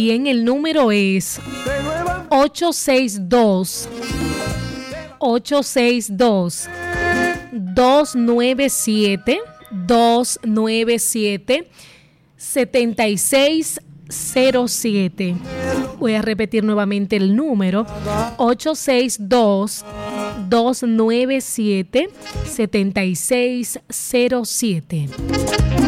Bien, el número es 862-297-7607. Voy a repetir nuevamente el número: 862-297-7607.